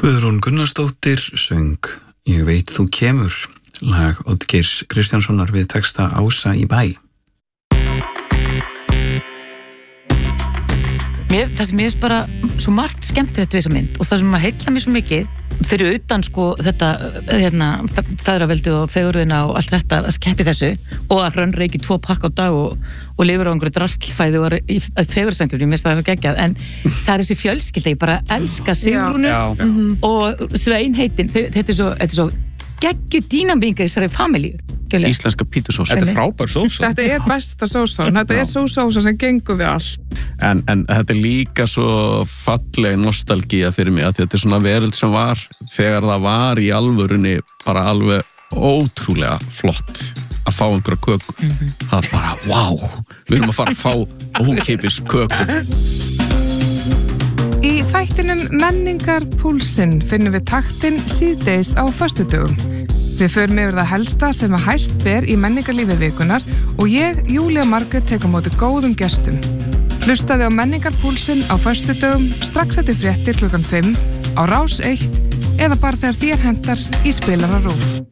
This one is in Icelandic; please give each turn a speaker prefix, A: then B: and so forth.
A: Guðrún Gunnarsdóttir söng Ég veit þú kemur, lag Oddgeirs Kristjánssonar við texta Ása í bæ.
B: Það sem ég bara svo margt skemmtilegt við þessa mynd og það sem að heilla mér svo mikið fyrir utan sko þetta feðraveldi og fegurðina og allt þetta að skeppi þessu og að Hrönn reykir 2 pakka á dag og lifur á einhverju drastlfæði og er í fegurðsangjöfni, mér finnst það svo geggjað en það er þessi fjölskylda, ég bara elska Sigrúnu og Svein heitin, þetta er svo geggjuð dýnamíka í þessari familju.
C: Íslenska pítusósa.
D: Þetta er frábær sósa.
E: Þetta er besta sósa. Þetta er sósa sem gengur við allt.
C: En þetta er líka svo falleg nostalgía fyrir mig að þetta er svona veröld sem var þegar það var í alvörunni bara alveg ótrúlega flott að fá einhverja köku. Það er bara, við erum að fara að fá ókeypis köku.
E: Í þættinum Menningarpúlsinn finnum við taktinn síðdegis á föstudögum. Við förum yfir það helsta sem að hæst ber í menningarlífi vikunar og ég, Júlía Margrét, tek á móti góðum gestum. Hlustaðu á Menningarpúlsinn á föstudögum strax eftir fréttir 5 á Rás 1 eða bara þegar þér hentar í spilara RÚV.